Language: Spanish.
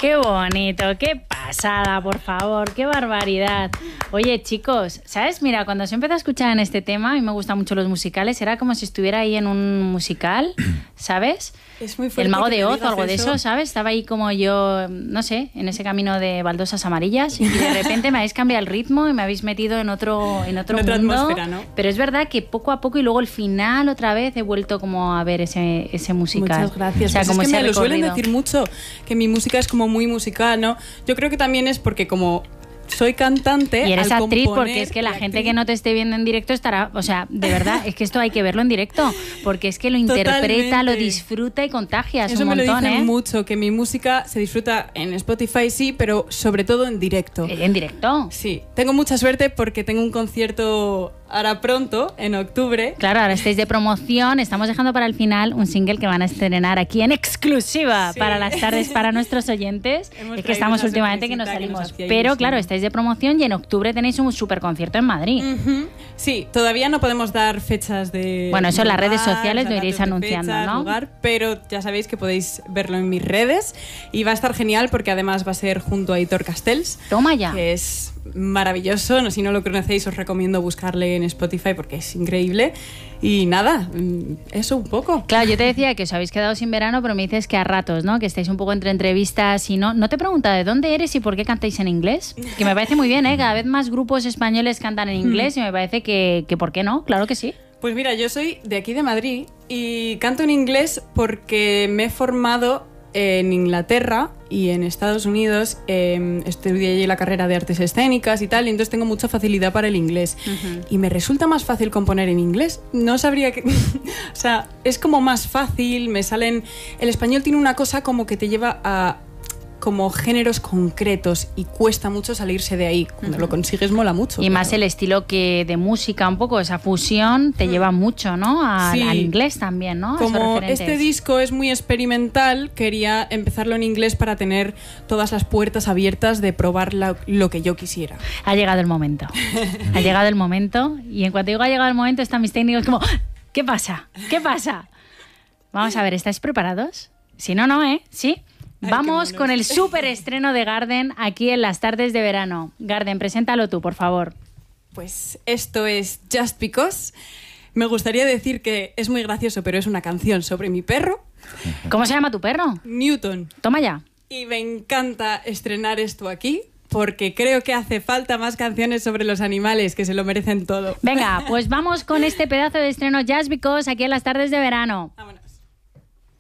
Qué bonito, qué pasada, por favor, qué barbaridad. Oye, chicos, ¿sabes? Mira, cuando se empezó a escuchar en este tema, a mí me gustan mucho los musicales, era como si estuviera ahí en un musical, ¿sabes? Es muy fuerte. El Mago de Oz o algo eso. de eso, ¿sabes? Estaba ahí como yo, no sé, en ese camino de baldosas amarillas y de repente me habéis cambiado el ritmo y me habéis metido en otro otra mundo. atmósfera, ¿no? Pero es verdad que poco a poco y luego el final otra vez he vuelto como a ver ese musical. Muchas gracias. O sea, Pues como es que ese me lo suelen recorrido. decir mucho, que mi música es como muy musical, ¿no? Yo creo que también es porque como soy cantante. Y eres al actriz, componer, porque es que la y gente actriz, que no te esté viendo en directo estará, o sea, de verdad, es que esto hay que verlo en directo, porque es que lo interpreta, Totalmente. lo disfruta y contagias Eso un me lo montón, dicen ¿eh? mucho, que mi música se disfruta en Spotify, sí, pero sobre todo en directo. En directo. Sí, tengo mucha suerte porque tengo un concierto ahora pronto, en octubre. Claro, ahora estáis de promoción, estamos dejando para el final un single que van a estrenar aquí en exclusiva Sí. para las tardes para nuestros oyentes. Hemos Es que traído estamos una últimamente que nos sorpresita que nos salimos. hacía Pero ilusión. claro, estáis de promoción y en octubre tenéis un super concierto en Madrid. Ujú. Sí, todavía no podemos dar fechas de. Bueno, eso en las lugar, redes sociales o sea, lo iréis datos de anunciando, fechas, ¿no? lugar, pero ya sabéis que podéis verlo en mis redes y va a estar genial porque además va a ser junto a Hitor Castells, Toma ya. que es maravilloso. No, si no lo conocéis, os recomiendo buscarle en Spotify porque es increíble. Y nada, eso un poco. Claro, yo te decía que os habéis quedado sin verano, pero me dices que a ratos, ¿no? Que estáis un poco entre entrevistas y no. No te he preguntado de dónde eres y por qué cantáis en inglés. Que me parece muy bien, ¿eh? Cada vez más grupos españoles cantan en inglés y me parece que ¿por qué no? Claro que sí. Pues mira, yo soy de aquí de Madrid y canto en inglés porque me he formado en Inglaterra y en Estados Unidos. Estudié allí la carrera de artes escénicas y tal, y entonces tengo mucha facilidad para el inglés. Y me resulta más fácil componer en inglés. No sabría que... o sea, es como más fácil, me salen... El español tiene una cosa como que te lleva a como géneros concretos y cuesta mucho salirse de ahí. Cuando lo consigues mola mucho. Y más claro. el estilo que de música, un poco esa fusión, te lleva mucho, ¿no? Sí. Al inglés también, ¿no? Esos Como referentes. este disco es muy experimental, quería empezarlo en inglés para tener todas las puertas abiertas de probar lo que yo quisiera. Ha llegado el momento. Ha llegado el momento. Y en cuanto digo ha llegado el momento, están mis técnicos como ¿qué pasa? ¿Qué pasa? Vamos a ver, ¿estáis preparados? Si no, no, ¿eh? ¿Sí? Ay, Vamos qué monos. con el súper estreno de Garden aquí en las tardes de verano. Garden, preséntalo tú, por favor. Pues esto es Just Because. Me gustaría decir que es muy gracioso, pero es una canción sobre mi perro, ¿Cómo se llama tu perro? Newton. Toma ya. Y me encanta estrenar esto aquí porque creo que hace falta más canciones sobre los animales, que se lo merecen todo. Venga, pues vamos con este pedazo de estreno Just Because aquí en las tardes de verano. Vámonos.